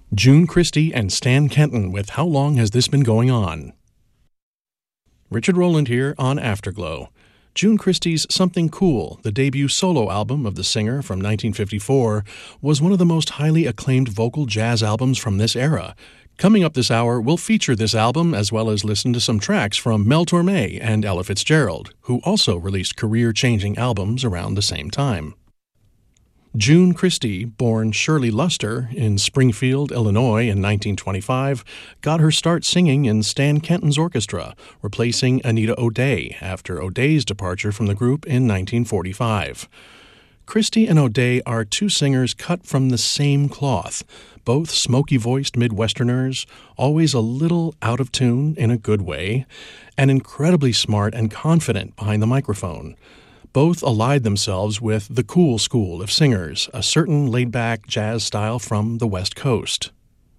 June Christy and Stan Kenton with How Long Has This Been Going On? Richard Rowland here on Afterglow. June Christy's Something Cool, the debut solo album of the singer from 1954, was one of the most highly acclaimed vocal jazz albums from this era. Coming up this hour, we'll feature this album as well as listen to some tracks from Mel Torme and Ella Fitzgerald, who also released career-changing albums around the same time. June Christy, born Shirley Luster in Springfield, Illinois in 1925, got her start singing in Stan Kenton's orchestra, replacing Anita O'Day after O'Day's departure from the group in 1945. Christy and O'Day are two singers cut from the same cloth, both smoky-voiced Midwesterners, always a little out of tune in a good way, and incredibly smart and confident behind the microphone. Both allied themselves with the cool school of singers, a certain laid-back jazz style from the West Coast.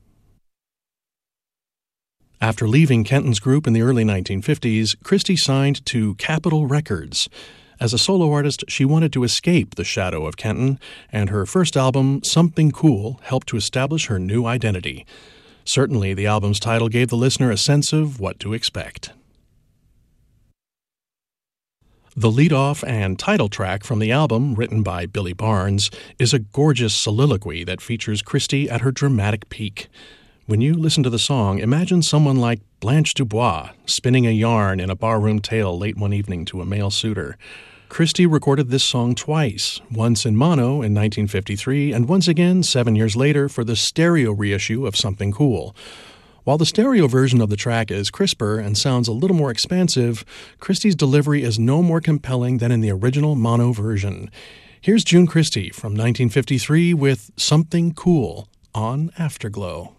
After leaving Kenton's group in the early 1950s, Christy signed to Capitol Records. As a solo artist, she wanted to escape the shadow of Kenton, and her first album, Something Cool, helped to establish her new identity. Certainly, the album's title gave the listener a sense of what to expect. The lead-off and title track from the album, written by Billy Barnes, is a gorgeous soliloquy that features Christy at her dramatic peak. When you listen to the song, imagine someone like Blanche Dubois spinning a yarn in a barroom tale late one evening to a male suitor. Christy recorded this song twice, once in mono in 1953 and once again 7 years later for the stereo reissue of Something Cool. While the stereo version of the track is crisper and sounds a little more expansive, Christy's delivery is no more compelling than in the original mono version. Here's June Christy from 1953 with Something Cool on Afterglow.